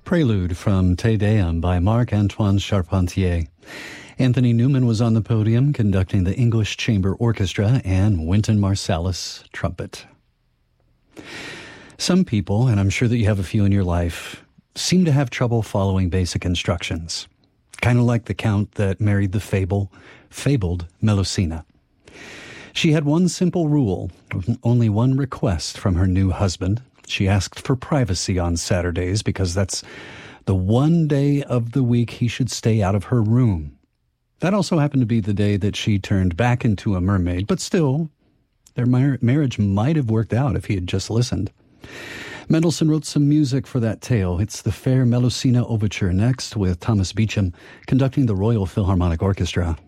Prelude from Te Deum by Marc-Antoine Charpentier. Anthony Newman was on the podium conducting the English Chamber Orchestra and Wynton Marsalis trumpet. Some people, and I'm sure that you have a few in your life, seem to have trouble following basic instructions. Kind of like the count that married the fabled Melusina. She had one simple rule, only one request from her new husband. She asked for privacy on Saturdays because that's the one day of the week he should stay out of her room. That also happened to be the day that she turned back into a mermaid, but still, their marriage might have worked out if he had just listened. Mendelssohn wrote some music for that tale. It's the Fair Melusina Overture next with Thomas Beecham conducting the Royal Philharmonic Orchestra.